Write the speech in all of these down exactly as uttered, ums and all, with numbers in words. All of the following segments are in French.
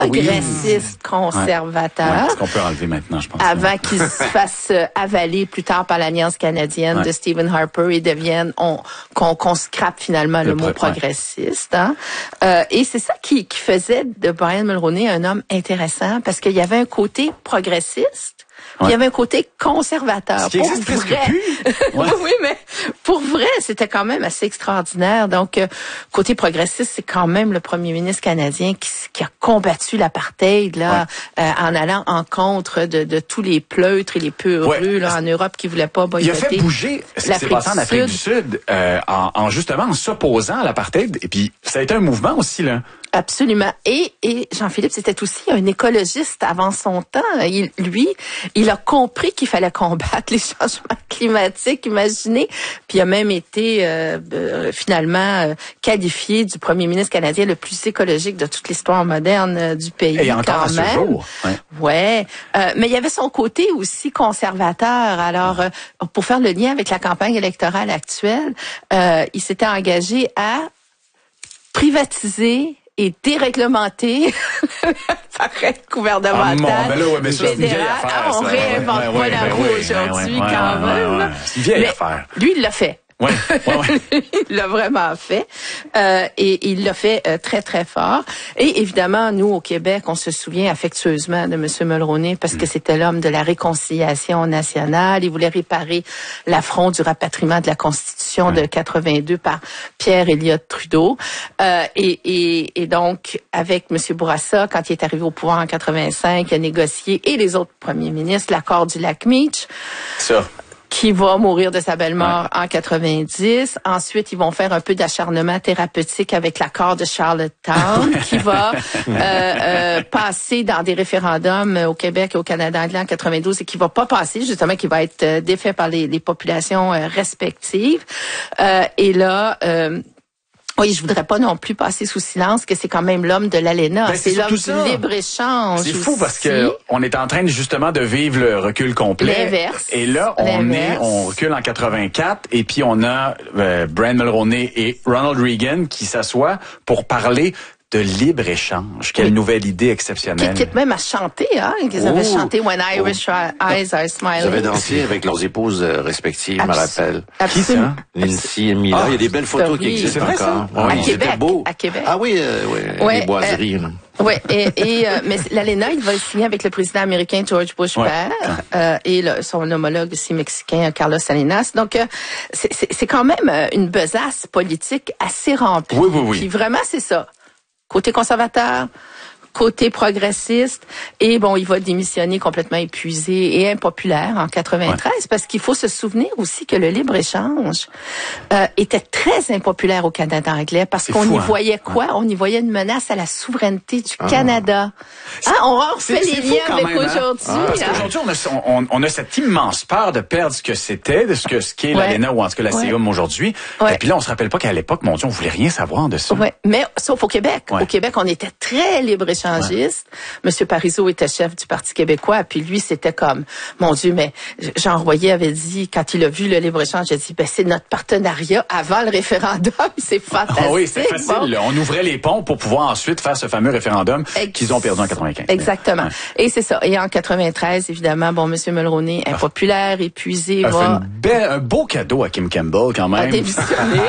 progressiste, oui. conservateur. Ouais. Ouais, qu'on peut enlever maintenant, je pense. Avant qu'il se fasse avaler plus tard par l'Alliance canadienne ouais. de Stephen Harper et devienne, on, qu'on, qu'on scrape finalement le, le mot pro- progressiste. Hein? Euh, et c'est ça qui, qui faisait de Brian Mulroney un homme intéressant parce qu'il y avait un côté progressiste. Puis il y avait un côté conservateur. Ce qui existe presque plus. Ouais. Oui, mais pour vrai, c'était quand même assez extraordinaire. Donc, euh, côté progressiste, c'est quand même le premier ministre canadien qui, qui a combattu l'apartheid là, ouais. euh, en allant en contre de, de tous les pleutres et les peureux ouais. là, en Europe qui voulaient pas boycotter. Il a fait bouger ce qui s'est passé en Afrique du Sud, euh, en, en justement en s'opposant à l'apartheid. Et puis, ça a été un mouvement aussi, là. Absolument. Et, et Jean-Philippe, c'était aussi un écologiste avant son temps. Il, lui, il a compris qu'il fallait combattre les changements climatiques, imaginez. Puis il a même été euh, euh, finalement euh, qualifié du premier ministre canadien le plus écologique de toute l'histoire moderne euh, du pays. Et encore quand à même. ce jour. Ouais. Ouais. Euh, mais il y avait son côté aussi conservateur. Alors, euh, pour faire le lien avec la campagne électorale actuelle, euh, il s'était engagé à privatiser et déréglementé par aide gouvernementale. Ah, bon, ben là, ouais, mais ça, c'est une vieille affaire, ah, on ça. réinvente ouais, pas ouais, la ouais, roue ouais, aujourd'hui ouais, ouais, quand ouais, même. Ouais, ouais. C'est une vieille mais affaire. Lui, il l'a fait. Ouais, ouais, ouais. Il l'a vraiment fait. Euh, et il l'a fait euh, très, très fort. Et évidemment, nous, au Québec, on se souvient affectueusement de M. Mulroney parce que c'était l'homme de la réconciliation nationale. Il voulait réparer l'affront du rapatriement de la Constitution ouais. de quatre-vingt-deux par Pierre Elliott Trudeau. Euh, et, et, et donc, avec M. Bourassa, quand il est arrivé au pouvoir en quatre-vingt-cinq, il a négocié, et les autres premiers ministres, l'accord du lac Meach. Ça. Qui va mourir de sa belle mort ouais. en quatre-vingt-dix. Ensuite, ils vont faire un peu d'acharnement thérapeutique avec l'accord de Charlottetown, qui va euh, euh, passer dans des référendums au Québec et au Canada anglais en quatre-vingt-douze et qui va pas passer, justement, qui va être défait par les, les populations euh, respectives. Euh, et là... Euh, Oui, je voudrais pas non plus passer sous silence que c'est quand même l'homme de l'A L E N A. Ben, c'est, c'est l'homme du libre-échange. C'est fou aussi. parce que on est en train justement de vivre le recul complet. L'inverse. Et là, on L'inverse. est, on recule en quatre-vingt-quatre et puis on a euh, Brian Mulroney et Ronald Reagan qui s'assoient pour parler de libre-échange. Quelle oui. nouvelle idée exceptionnelle. Qui quitte même à chanter, hein. Ils avaient oh. chanté When Irish oh. Eyes Are Smiling. Ils avaient dansé avec leurs épouses respectives, je me rappelle. Qui ça? Lindsay et Mila. Ah, il y a des belles photos qui existent c'est encore. Vrai, oui, à Québec. Beau. À Québec. Ah oui, euh, oui ouais, les boiseries. Euh, oui, et, et euh, mais l'A L E N A, il va le signer avec le président américain George Bush ouais. père euh, et le, son homologue aussi mexicain Carlos Salinas. Donc euh, c'est, c'est, c'est quand même une besace politique assez remplie. Oui, oui, oui. Puis vraiment, c'est ça. Côté conservateur, côté progressiste, et bon, il va démissionner complètement épuisé et impopulaire en quatre-vingt-treize, ouais. parce qu'il faut se souvenir aussi que le libre-échange euh, était très impopulaire au Canada anglais, parce c'est qu'on fou, y hein? voyait quoi? Ouais. On y voyait une menace à la souveraineté du ah. Canada. Ah, on refait les liens avec même, aujourd'hui. Hein? Ah, parce qu'aujourd'hui, on a, on, on a cette immense peur de perdre ce que c'était, de ce que ce qu'est ouais. l'A L E N A ou en tout cas la ouais. C I O M aujourd'hui. Ouais. Et puis là, on se rappelle pas qu'à l'époque, mon Dieu, on voulait rien savoir de ça. Ouais. Mais sauf au Québec. Ouais. Au Québec, on était très libre-échangiste. Ouais. Monsieur Parizeau était chef du Parti québécois, puis lui, c'était comme, mon Dieu, mais Jean Royer avait dit, quand il a vu le libre-échange, il a dit, ben c'est notre partenariat avant le référendum, c'est fantastique. Oh oui, c'est facile. Bon. On ouvrait les ponts pour pouvoir ensuite faire ce fameux référendum Ex- qu'ils ont perdu en quatre-vingt-quinze. Exactement. Ouais. Et c'est ça. Et en quatre-vingt-treize, évidemment, bon, Monsieur Mulroney, impopulaire, ah. épuisé, a va... fait une belle, un beau cadeau à Kim Campbell, quand même. A démissionné.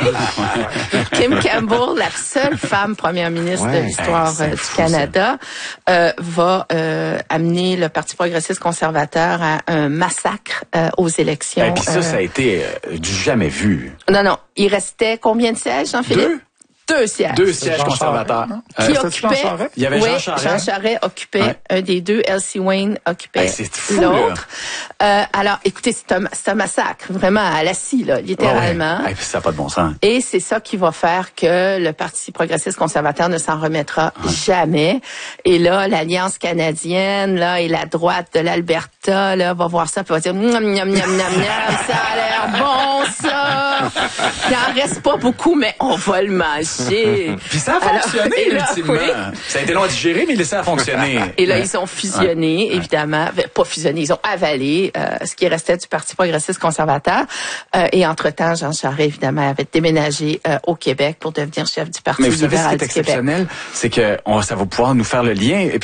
Kim Campbell, la seule femme première ministre ouais. de l'histoire ben, euh, du fou, Canada, euh, va euh, amener le Parti progressiste conservateur à un massacre euh, aux élections. Et puis ça, euh, ça a été euh, du jamais vu. Non, non. Il restait combien de sièges, Jean-Philippe? Deux. Deux sièges. Deux sièges conservateurs. Qui euh, occupait, il y avait oui, Jean Charest. Jean Charest occupait ouais. un des deux. Elsie Wayne occupait hey, fou, l'autre. Euh, alors, écoutez, c'est un, c'est un massacre, vraiment à la scie, là, littéralement. Oh, ouais. hey, ça n'a pas de bon sens. Et c'est ça qui va faire que le Parti progressiste conservateur ne s'en remettra ouais. jamais. Et là, l'Alliance canadienne, là, et la droite de l'Alberta, là, va voir ça, puis va dire, miam, miam, miam, miam, miam, ça a l'air bon, ça. Il en reste pas beaucoup, mais on va le manger. Puis ça a fonctionné, alors, là, ultimement. Oui. Ça a été long à digérer, mais ça a fonctionné. Et là, ouais. ils ont fusionné, ouais. évidemment. Pas fusionné, ils ont avalé euh, ce qui restait du Parti progressiste conservateur. Euh, et entre-temps, Jean Charest, évidemment, avait déménagé euh, au Québec pour devenir chef du Parti mais vous libéral savez, ce qui est exceptionnel, c'est que on, ça va pouvoir nous faire le lien. Et